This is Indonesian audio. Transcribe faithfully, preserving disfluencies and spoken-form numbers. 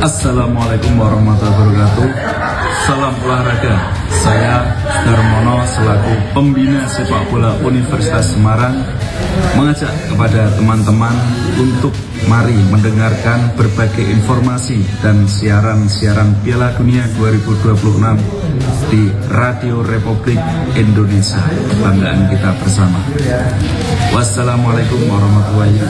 Assalamualaikum warahmatullahi wabarakatuh. Salam olahraga. Saya Darmono selaku pembina sepak bola Universitas Semarang mengajak kepada teman-teman untuk mari mendengarkan berbagai informasi dan siaran-siaran Piala Dunia dua ribu dua puluh enam di Radio Republik Indonesia. Kebanggaan kita bersama. Wassalamualaikum warahmatullahi